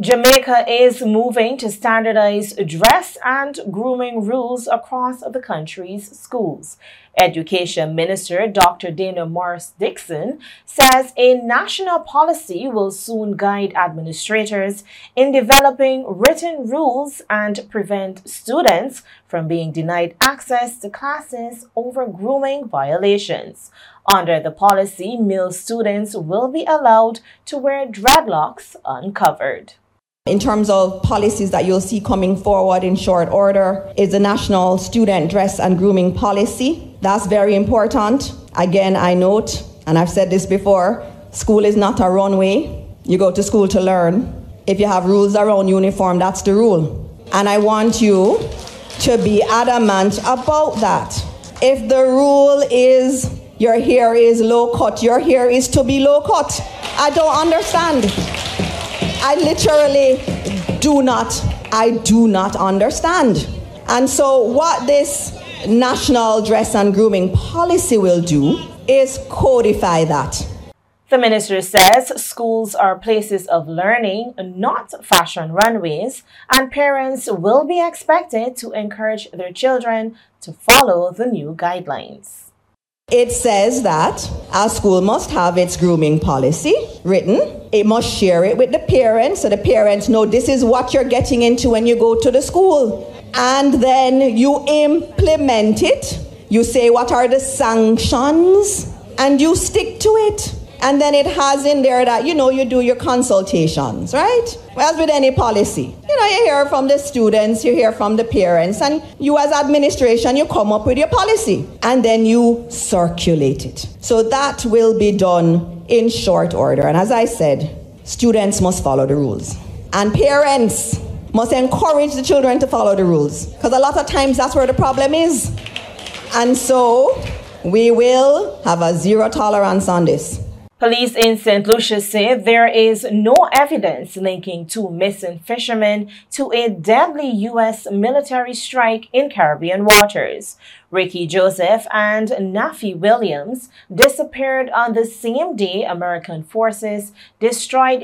Jamaica is moving to standardize dress and grooming rules across the country's schools. Education Minister Dr. Dana Morris Dixon says a national policy will soon guide administrators in developing written rules and prevent students from being denied access to classes over grooming violations. Under the policy, male students will be allowed to wear dreadlocks uncovered. In terms of policies that you'll see coming forward in short order is the National Student Dress and Grooming Policy. That's very important. Again, I note, and I've said this before, school is not a runway. You go to school to learn. If you have rules around uniform, that's the rule. And I want you to be adamant about that. If the rule is your hair is low cut, your hair is to be low cut. I don't understand. I literally do not understand. And so what this National Dress and Grooming Policy will do is codify that. The minister says schools are places of learning, not fashion runways, and parents will be expected to encourage their children to follow the new guidelines. It says that our school must have its grooming policy written. It must share it with the parents so the parents know this is what you're getting into when you go to the school. And then you implement it. You say what are the sanctions and you stick to it. And then it has in there that, you do your consultations, right? As with any policy. You hear from the students, you hear from the parents, and you as administration, you come up with your policy. And then you circulate it. So that will be done in short order. And as I said, students must follow the rules. And parents must encourage the children to follow the rules. Because a lot of times that's where the problem is. And so we will have a zero tolerance on this. Police in St. Lucia say there is no evidence linking two missing fishermen to a deadly U.S. military strike in Caribbean waters. Ricky Joseph and Nafi Williams disappeared on the same day American forces destroyed